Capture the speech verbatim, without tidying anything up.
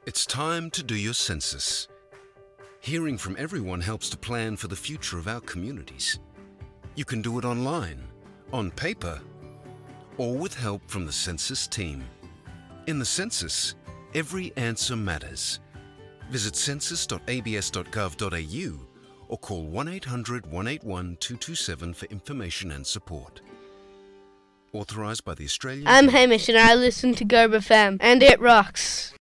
It's time to do your census. Hearing from everyone helps to plan for the future of our communities. You can do it online, on paper, or with help from the census team. In the census, every answer matters. Visit census dot a b s dot gov dot a u or call one eight hundred, one eight one, two two seven for information and support. Authorised by the Australian... I'm Hamish and I listen to Go F M, and it rocks.